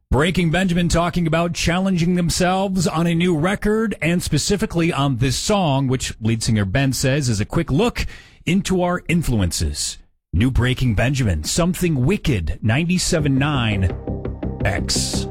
Breaking Benjamin talking about challenging themselves on a new record and specifically on this song, which lead singer Ben says is a quick look into our influences. New Breaking Benjamin, Something Wicked, 97.9 X.